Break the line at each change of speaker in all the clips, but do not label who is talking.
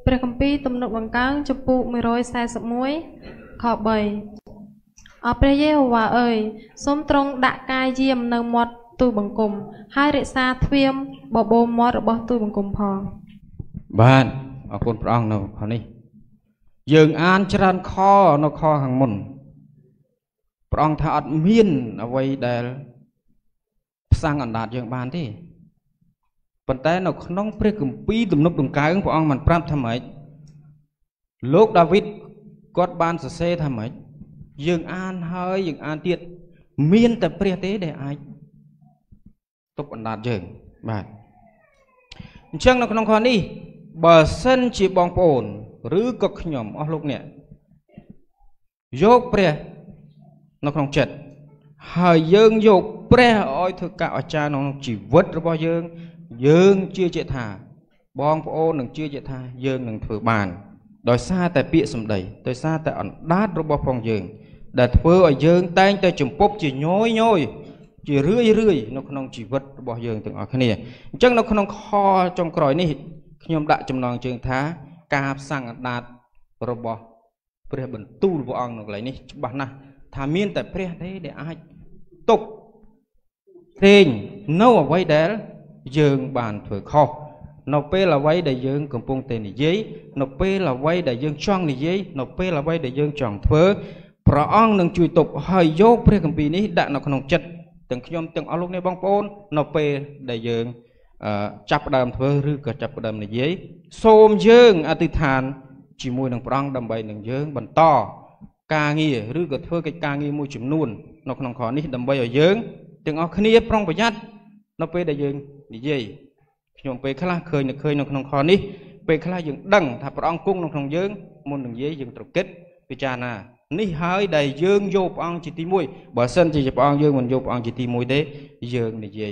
ព្រះគម្ពីរទំនុកបង្កើងចំពោះ141ខ3ព្រះយេហូវ៉ាអើយសូមទ្រង់ដាក់កាយយាមនៅមាត់ទូលបង្គំហើយរក្សាទ្វាមបបោមាត់របស់ទូលបង្គំផង
បាទអរគុណព្រះអង្គនៅខនេះយើងអានច្រើនខនៅខខាងមុនព្រះអង្គថាអត់មានអ្វីដែលផ្សាំងអណ្ដាតយើងបានទេប៉ុន្តែនៅក្នុងព្រះគម្ពីរទំនុកដង្កើងព្រះអង្គបានប្រាប់ថាម៉េចលោកដាវីតគាត់បានសរសេរថាម៉េចយើងអានហើយយើងអានទៀតមានតែព្រះទេដែលអាចទប់អណ្ដាតយើងបាទអញ្ចឹងនៅក្នុងខនេះបើសិនជាបងប្អូនឬក៏ខ្ញុំអស់លោកអ្នកយកព្រះនៅក្នុងចិត្តហើយយើងយកព្រះឲ្យធ្វើការអស្ចារ្យក្នុងជីវិតរបស់យើងជឿជាក់ថាបងប្អូននឹងជឿជាក់ថាយើងនឹងធ្វើបានដោយសារតែពាក្យសម្ដីដោយសារតែអណ្ដាតរបស់ផងយើងដែលធ្វើឲ្យយើងតែងតែចំពប់ជាញយជារឿយនៅក្នុងជីវិតរបស់យើងទាំងអស់គ្នាអញ្ចឹងនៅក្នុងខចុងក្រោយនេះខ្ញុំដាក់ចំណងជើងថាការផ្សាំងអណ្ដាតរបស់ព្រះបន្ទូលព្រះអង្គនៅកន្លែងនេះច្បាស់ណាស់ថាមានតែព្រះទេដែលអាចទប់ព្រេងនៅអ្វីដែលយើងបានធ្វើខុសនៅពេលអ្វីដែលយើងកំពុងតែនិយាយនៅពេលអ្វីដែលយើងចង់និយាយនៅពេលអ្វីដែលយើងចង់ធ្វើព្រះអង្គនឹងជួយទប់ហើយយកព្រះគម្ពីរនេះដាក់នៅក្នុងចិត្តទាំងខ្ញុំទាំងអស់លោកអ្នកបងប្អូននៅពេលដែលយើងចាប់ផ្ដើមធ្វើឬក៏ចាប់ផ្ដើមនិយាយសូមយើងអធិដ្ឋានជាមួយនឹងព្រះអង្គដើម្បីនឹងយើងបន្តការងារឬក៏ធ្វើកិច្ចការងារមួយចំនួននៅក្នុងខនេះដើម្បីឲ្យយើងទាំងអស់គ្នាប្រុងប្រយ័ត្ននៅពេលដែលយើងនិយាយខ្ញុំពេលខ្លះឃើញនៅក្នុងខនេះពេលខ្លះយើងដឹងថាព្រះអង្គគង់នៅក្នុងយើងមុននឹងនិយាយយើងត្រូវគិតពិចារណានេះហើយដែលយើងយកព្រះអង្គជាទី1បើសិនជាព្រះអង្គយើងមិនយកព្រះអង្គជាទី1ទេយើងនិយាយ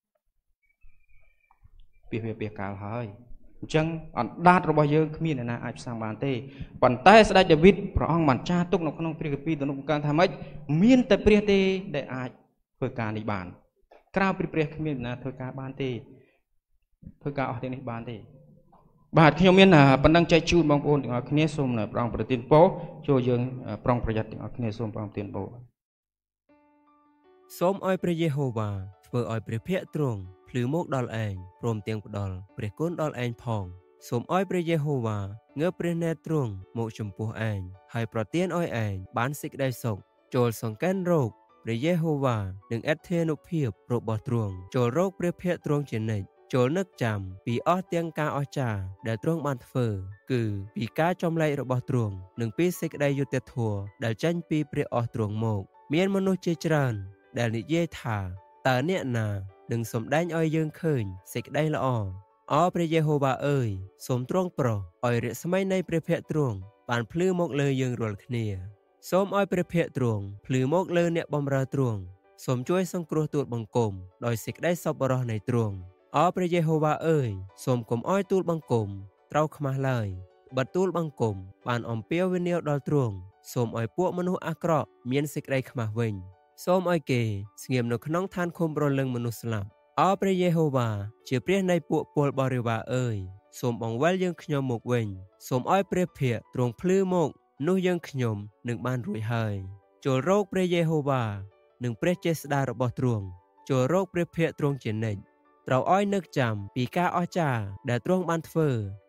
ពីកាលហើយអញ្ចឹងអណ្ដាតរបស់យើងគ្មានអ្នកណាអាចផ្សាំងបានទេប៉ុន្តែស្ដេចដាវីតព្រះអង្គបានចារទុកនៅក្នុងព្រះគម្ពីរទំនុកបង្កើងថាម៉េចមានតែព្រះទេដែលអាចធ្វើការនេះបានក្រៅពីព្រះគ្មានអ្នកណាធ្វើការបានទេធ្វើការអស់ទាំងនេះបានទេបាទខ្ញុំមានប៉ុណ្ណឹងចែកជូនបងប្អូនទាំងអស់គ្នាសូមព្រះអង្គប្រទានពរចូលយើងប្រុងប្រយ័ត្នទាំងអស់គ្នាសូមព្រះអង្គប្រទានពរ
សូមឲ្យព្រះយេហូវ៉ាធ្វើឲ្យព្រះភ័ក្ត្រទ្រង់ភ្លឺមកដល់ឯងព្រមទាំងផ្ដល់ព្រះគុណដល់ឯងផងសូមឲ្យព្រះយេហូវ៉ាងើបព្រះនេត្រទ្រង់មកចំពោះឯងហើយប្រទានឲ្យឯងបានសេចក្តីសុខចូលសង្កេនរកព្រះយេហូវ៉ានឹងអធិនុភាពរបស់ទ្រង់ចូលរកព្រះភ័ក្ត្រទ្រង់ជានិច្ចចូលនឹកចាំពីអស់ទាំងការអស្ចារ្យដែលទ្រង់បានធ្វើគឺពីការចំលែករបស់ទ្រង់និងពីសេចក្តីយុត្តិធម៌ដែលចេញពីព្រះអស់ទ្រង់មកមានមនុស្សជាច្រើនដែលនិយាយថាតើអ្នកណានឹងសម្ដែងឲ្យយើងឃើញសេចក្តីល្អព្រះយេហូវ៉ាអើយសូមទ្រង់ប្រោសឲ្យរស្មីនៃព្រះភ័ក្ត្រទ្រង់បានភ្លឺមកលើយើងរាល់គ្នាសូមឲ្យព្រះភ័ក្ត្រទ្រង់ភ្លឺមកលើអ្នកបម្រើទ្រង់សូមជួយសង្គ្រោះទូលបង្គំដោយសេចក្តីសប្បុរសនៃទ្រង់ព្រះយេហូវ៉ាអើយសូមកុំឲ្យទូលបង្គំត្រូវខ្មាស់ឡើយបើទូលបង្គំបានអំពាវនាវដល់ទ្រង់សូមឲ្យពួកមនុស្សអាក្រក់មានសេចក្តីខ្មាស់វិញសូមឲ្យគេស្ងៀមនៅក្នុងឋានឃុំរលឹងមនុស្សស្លាប់ព្រះយេហូវ៉ាជាព្រះនៃពួកពលបរិវារអើយសូមបង្វិលយើងខ្ញុំមកវិញសូមឲ្យព្រះភ័ក្ត្រទ្រង់ភ្លឺមកនោះយើងខ្ញុំនឹងបានរួចហើយចូលរកព្រះយេហូវ៉ានិងព្រះចេស្តារបស់ទ្រង់ចូលរកព្រះភ័ក្ត្រទ្រង់ជានិច្ចត្រូវឲ្យនឹកចាំពីការអស្ចារ្យដែលទ្រង់បានធ្វើ